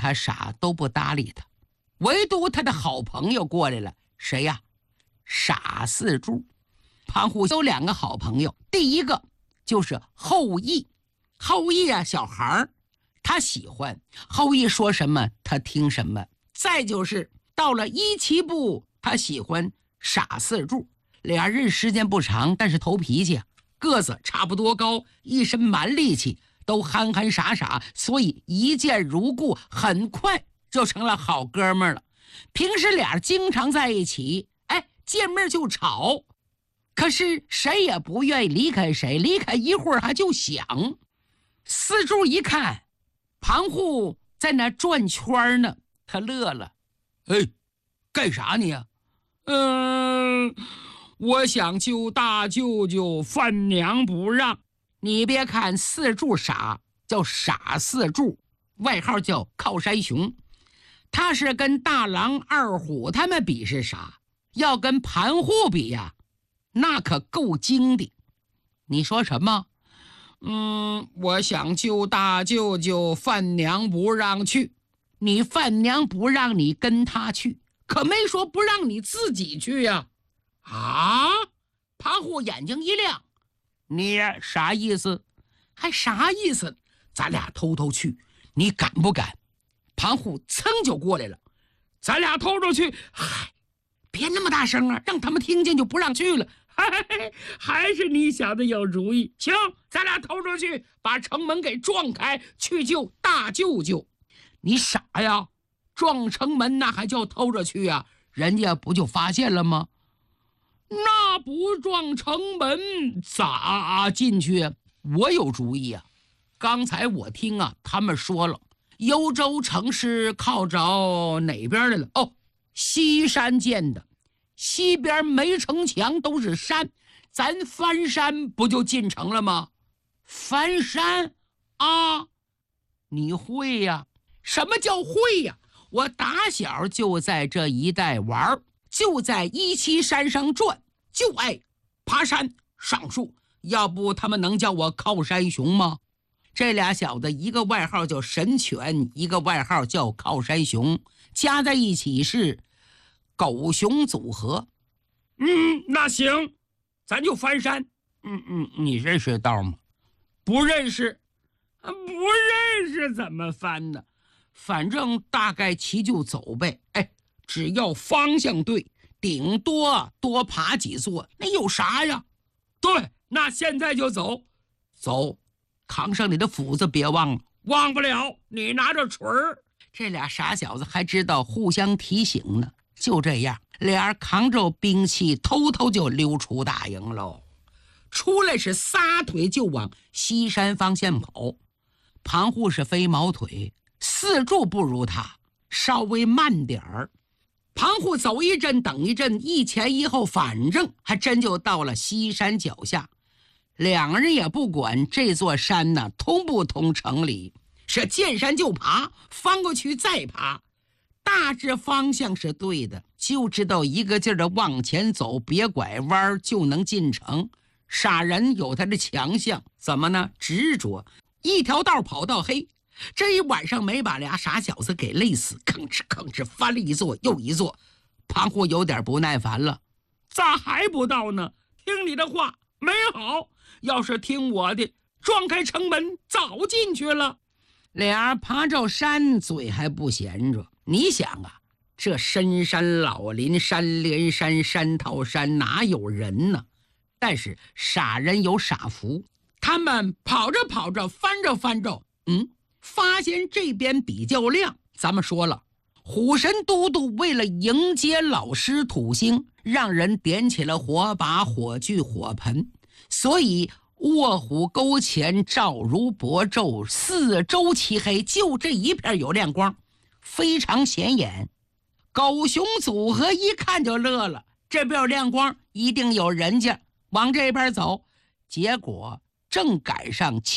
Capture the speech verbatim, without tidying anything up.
他傻都不搭理他，唯独他的好朋友过来了。谁呀？傻四柱。庞虎有两个好朋友，第一个就是后羿。后羿啊，小孩儿，他喜欢后羿说什么他听什么。再就是到了一七部，他喜欢傻四柱。俩人时间不长，但是头脾气，个子差不多高，一身蛮力气，都憨憨傻傻，所以一见如故，很快就成了好哥们儿了。平时俩经常在一起，哎，见面就吵，可是谁也不愿意离开谁，离开一会儿还就想。四柱一看庞虎在那转圈呢，他乐了。哎，干啥你啊？嗯，我想救大舅舅，范娘不让。你别看四柱傻，叫傻四柱，外号叫靠山熊。他是跟大狼二虎他们比是傻，要跟盘户比呀，那可够精的。你说什么？嗯，我想救大舅舅，范娘不让去。你范娘不让你跟他去，可没说不让你自己去呀。啊！庞虎眼睛一亮，你啥意思？还啥意思？咱俩偷偷去，你敢不敢？庞虎噌就过来了。咱俩偷偷去？嗨，别那么大声啊，让他们听见就不让去了。嘿，还是你想的有主意。行，咱俩偷出去，把城门给撞开，去救大舅舅。你傻呀？撞城门那还叫偷着去啊？人家不就发现了吗？那不撞城门咋进去？我有主意啊。刚才我听啊，他们说了，幽州城是靠着哪边来了？哦，西山建的。西边没城墙，都是山，咱翻山不就进城了吗？翻山啊？你会呀？什么叫会呀？我打小就在这一带玩，就在一七山上转，就爱爬山上树，要不他们能叫我靠山熊吗？这俩小子，一个外号叫神犬，一个外号叫靠山熊，加在一起是狗熊组合。嗯，那行，咱就翻山。嗯嗯，你认识道吗？不认识。不认识怎么翻呢？反正大概齐就走呗。哎，只要方向对，顶多多爬几座，那有啥呀？对，那现在就走。走，扛上你的斧子别忘了。忘不了，你拿着锤儿。这俩傻小子还知道互相提醒呢。就这样，俩人扛着兵器，偷偷就溜出大营喽。出来是撒腿就往西山方向跑。庞虎是飞毛腿，四柱不如他，稍微慢点儿。庞虎走一阵等一阵，一前一后，反正还真就到了西山脚下。两人也不管这座山呢通不通城里，是见山就爬，翻过去再爬。大致方向是对的，就知道一个劲儿的往前走，别拐弯就能进城。傻人有他的强项，怎么呢？执着，一条道跑到黑。这一晚上没把俩傻小子给累死，吭哧吭哧翻了一座又一座。庞虎有点不耐烦了，咋还不到呢？听你的话没好，要是听我的，撞开城门早进去了。俩爬着山，嘴还不闲着。你想啊，这深山老林，山连山，山套山，哪有人呢？但是傻人有傻福，他们跑着跑着，翻着翻着，嗯，发现这边比较亮。咱们说了，虎神都督为了迎接老师土星，让人点起了火把、火炬、火盆，所以卧虎沟前照如薄昼，四周漆黑，就这一片有亮光，非常显眼。狗熊组合一看就乐了，这边有亮光，一定有人家，往这边走。结果正赶上